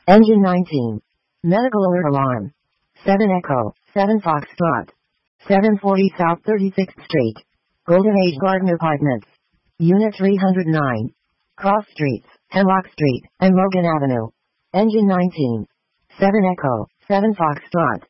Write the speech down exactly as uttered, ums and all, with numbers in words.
Engine nineteen. Medical alert alarm. seven Echo, seven Foxtrot. seven forty South thirty-sixth Street. Golden Age Garden Apartments. Unit three hundred nine. Cross Streets, Hemlock Street, and Logan Avenue. Engine nineteen. seven Echo, seven Foxtrot.